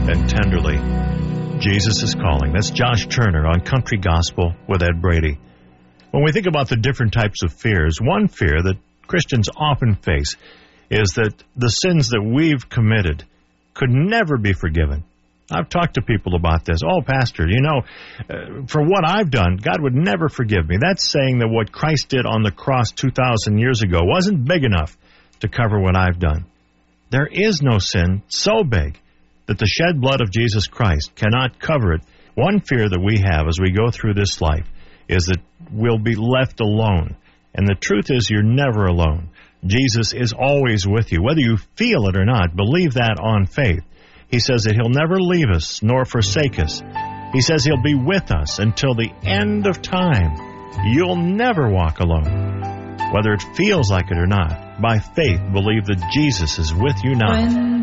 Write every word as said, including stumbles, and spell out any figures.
and tenderly. Jesus is calling. That's Josh Turner on Country Gospel with Ed Brady. When we think about the different types of fears, one fear that Christians often face is that the sins that we've committed could never be forgiven. I've talked to people about this. Oh, Pastor, you know, uh, for what I've done, God would never forgive me. That's saying that what Christ did on the cross two thousand years ago wasn't big enough to cover what I've done. There is no sin so big that the shed blood of Jesus Christ cannot cover it. One fear that we have as we go through this life is that we'll be left alone. And the truth is, you're never alone. Jesus is always with you. Whether you feel it or not, believe that on faith. He says that He'll never leave us nor forsake us. He says He'll be with us until the end of time. You'll never walk alone. Whether it feels like it or not, by faith, believe that Jesus is with you now. When